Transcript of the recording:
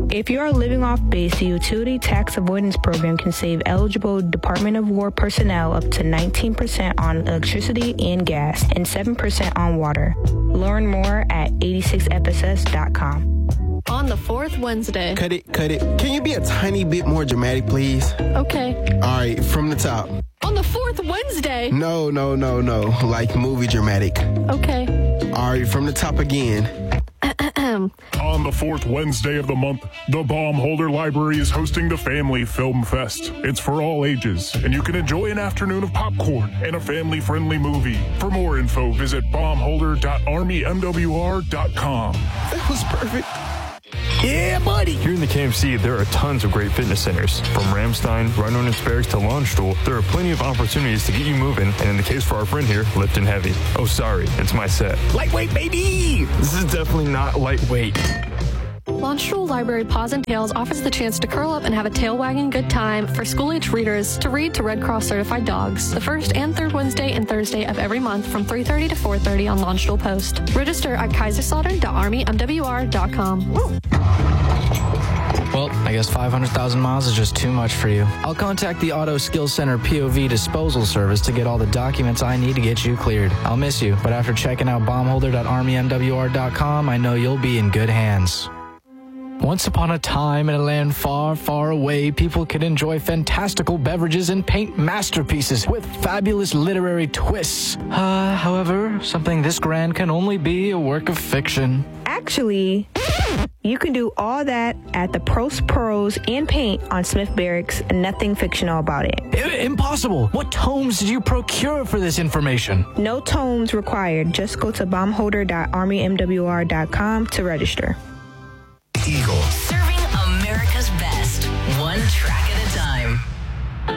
If you are living off base, the Utility Tax Avoidance Program can save eligible Department of War personnel up to 19% on electricity and gas and 7% on water. Learn more at 86fss.com. On the fourth Wednesday. Cut it. Can you be a tiny bit more dramatic, please? Okay. All right, from the top. On the fourth Wednesday. No. Like movie dramatic. Okay. All right, from the top again. On the fourth Wednesday of the month, the Baumholder Library is hosting the Family Film Fest. It's for all ages, and you can enjoy an afternoon of popcorn and a family-friendly movie. For more info, visit baumholder.armymwr.com. That was perfect. Yeah, buddy! Here in the KMC, there are tons of great fitness centers. From Ramstein, Rhino Barracks to Launchstool, there are plenty of opportunities to get you moving, and in the case for our friend here, lifting heavy. Oh, sorry, it's my set. Lightweight, baby! This is definitely not lightweight. Launchstool Library Paws and Tails offers the chance to curl up and have a tail-wagging good time for school-age readers to read to Red Cross certified dogs the first and third Wednesday and Thursday of every month from 3:30 to 4:30 on Launchstool Post. Register at kaiserslautern.armymwr.com. Well, I guess 500,000 miles is just too much for you. I'll contact the Auto Skills Center POV disposal service to get all the documents I need to get you cleared. I'll miss you, but after checking out bombholder.armymwr.com, I know you'll be in good hands. Once upon a time in a land far, far away, people could enjoy fantastical beverages and paint masterpieces with fabulous literary twists. However, something this grand can only be a work of fiction. Actually, you can do all that at the Pros and Paint on Smith Barracks, and nothing fictional about it. Impossible! What tomes did you procure for this information? No tomes required. Just go to bombholder.armymwr.com to register. Eagle. Serving America's best, one track at a time.